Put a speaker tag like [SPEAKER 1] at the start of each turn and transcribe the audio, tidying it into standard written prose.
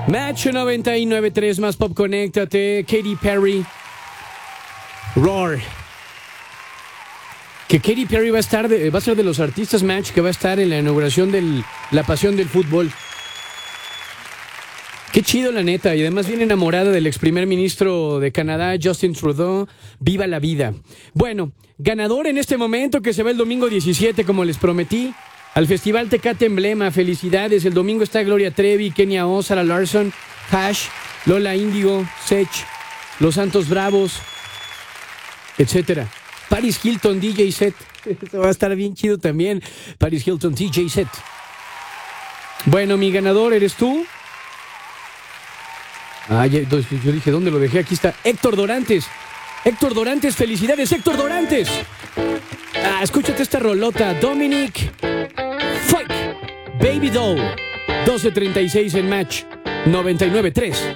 [SPEAKER 1] Match 99.3 más pop, conéctate. Katy Perry. Roar. Que Katy Perry va a ser de los artistas, Match, que va a estar en la inauguración de La Pasión del Fútbol. Qué chido, la neta. Y además viene enamorada del ex primer ministro de Canadá, Justin Trudeau. Viva la vida. Bueno, ganador en este momento, que se va el domingo 17, como les prometí, al Festival Tecate Emblema. Felicidades. El domingo está Gloria Trevi, Kenia O, Sarah Larson, Hash, Lola Índigo, Sech, Los Santos Bravos, etcétera. Paris Hilton, DJ set. Esto va a estar bien chido también. Paris Hilton, DJ set. Bueno, mi ganador eres tú. Yo dije, ¿dónde lo dejé? Aquí está. Héctor Dorantes. Héctor Dorantes, felicidades, Héctor Dorantes. Escúchate esta rolota. Dominic Fike, Baby Doll. 12:36 en Match 99.3.